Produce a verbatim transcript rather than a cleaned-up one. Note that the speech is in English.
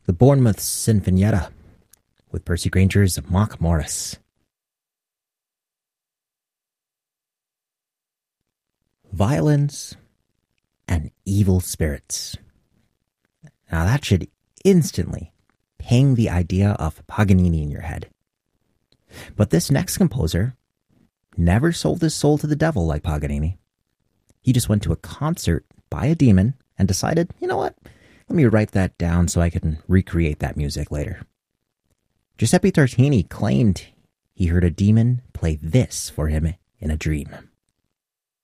the Bournemouth Sinfonietta with Percy Granger's Mock Morris. Violins and evil spirits. Now that should instantly ping the idea of Paganini in your head. But this next composer never sold his soul to the devil like Paganini. He just went to a concert by a demon and decided, you know what, let me write that down so I can recreate that music later. Giuseppe Tartini claimed he heard a demon play this for him in a dream.